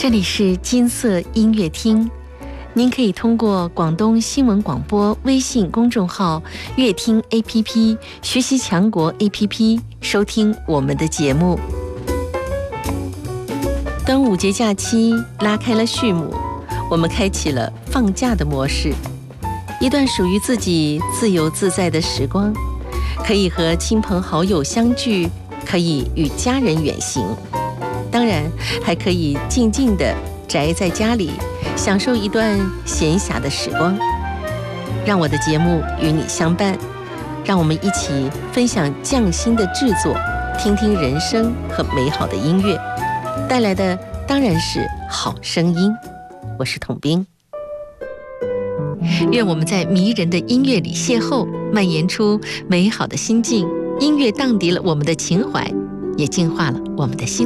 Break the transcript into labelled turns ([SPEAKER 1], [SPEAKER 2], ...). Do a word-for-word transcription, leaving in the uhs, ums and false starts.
[SPEAKER 1] 这里是金色音乐厅，您可以通过广东新闻广播微信公众号、乐听 A P P、学习强国 A P P 收听我们的节目。端午节假期拉开了序幕，我们开启了放假的模式，一段属于自己自由自在的时光，可以和亲朋好友相聚，可以与家人远行，当然还可以静静地宅在家里，享受一段闲暇的时光。让我的节目与你相伴，让我们一起分享匠心的制作，听听人生和美好的音乐，带来的当然是好声音。我是统兵，愿我们在迷人的音乐里邂逅，蔓延出美好的心境。音乐荡涤了我们的情怀，也净化了我们的心。